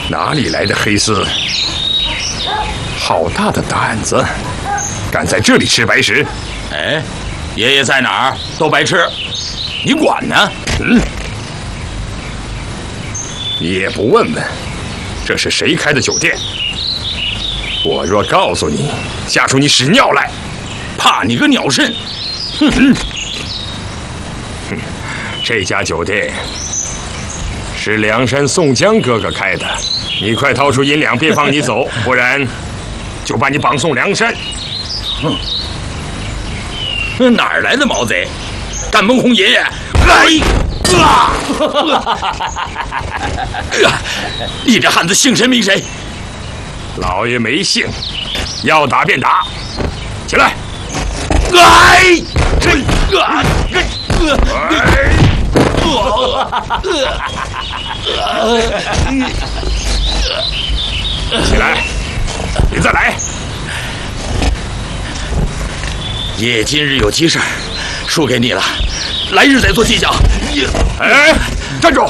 哪里来的黑丝？好大的胆子，敢在这里吃白食！ 哎，爷爷在哪儿都白吃，你管呢？ 你也不问问，这是谁开的酒店？我若告诉你，吓出你屎尿来， 怕你个鸟肾！ 这家酒店是梁山宋江哥哥开的，你快掏出银两，别放你走，不然就把你绑送梁山。 哪儿来的毛贼？敢蒙红爷爷！哎！你这汉子姓谁名谁？ 老爷没姓，要打便打，起来！ 哎！ 起来！你再来！ 爷爷今日有急事，输给你了，来日再做计较。 哎，站住！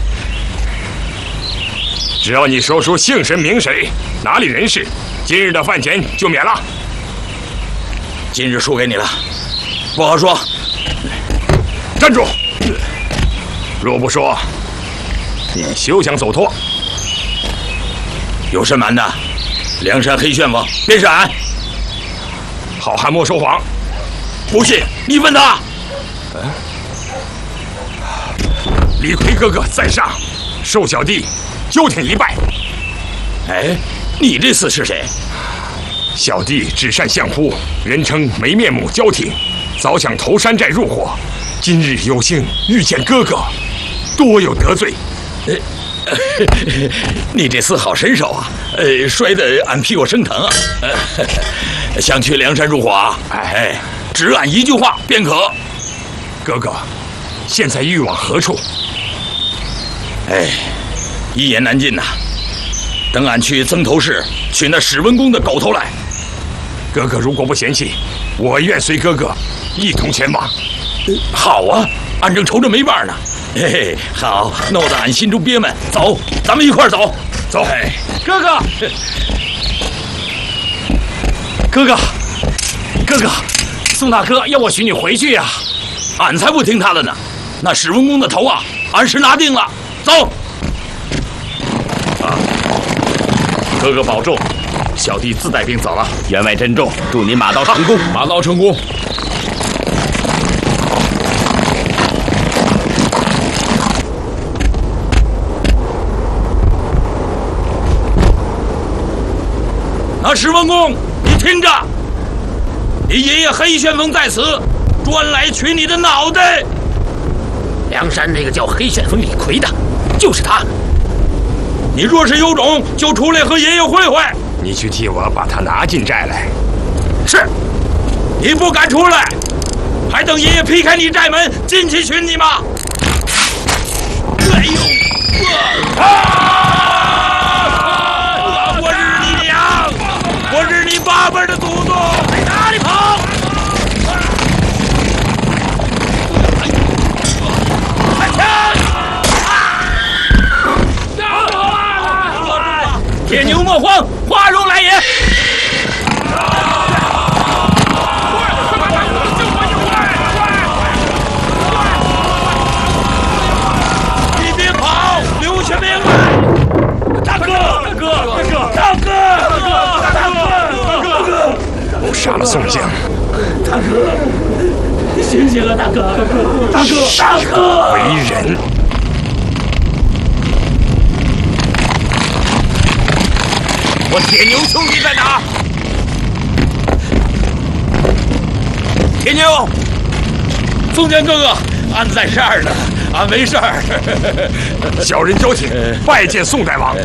只要你说出姓谁名谁，哪里人士，今日的饭钱就免了。 今日输给你了，不好说。 站住！若不说，你休想走脱。 有甚瞒的？梁山黑旋风便是俺。 好汉莫说谎。 不信你问他。 李逵哥哥在上，受小弟纠挺一拜。 哎，你这厮是谁？ 小弟只善相扑，人称没面目焦挺，早想投山寨入伙，今日有幸遇见哥哥，多有得罪。 你这厮好身手啊！摔得俺屁股生疼啊！想去梁山入伙啊？哎，只俺一句话便可。 哥哥，现在欲往何处？ 哎，一言难尽呐。等俺去曾头市取那史文恭的狗头来。 哥哥如果不嫌弃，我愿随哥哥一同前往。 好啊，俺正愁着没伴呢。嘿嘿，好，闹得俺心中憋闷。走，咱们一块儿走。走，哎， 哥哥，哥哥，哥哥，宋大哥要我许你回去呀。 俺才不听他的呢。那史文恭的头啊，俺是拿定了。走。 哥哥保重，小弟自带兵走了。员外珍重，祝您马到成功，马到成功。 那史文恭，你听着，你爷爷黑旋风在此，专来取你的脑袋。 梁山那个叫黑旋风李逵的，就是他。 你若是有种，就出来和爷爷会会。 你去替我把他拿进寨来。 是。你不敢出来，还等爷爷劈开你寨门进去寻你吗？哎呦！我日你娘！我日你八辈的祖宗！往哪里跑？铁牛莫慌，花荣来也！你别跑，留下命来！大哥，大哥，大哥，大哥，大哥，大哥！ 不杀了宋江！ 大哥，醒醒啊，大哥！大哥，大哥！ 为人。 我铁牛兄弟在哪？铁牛，宋江哥哥，俺在这儿呢，俺没事儿。 小人交挺，拜见宋大王。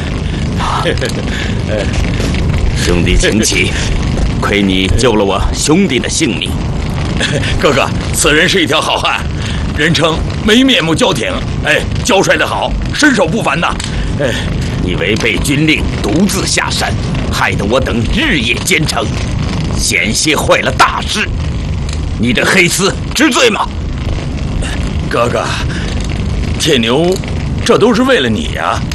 兄弟请起，亏你救了我兄弟的性命。 哥哥，此人是一条好汉，人称没面目焦挺，哎，交帅的好，身手不凡呐。哎。 你违背军令，独自下山，害得我等日夜兼程，险些坏了大事。你这黑厮知罪吗？ 哥哥，铁牛，这都是为了你呀。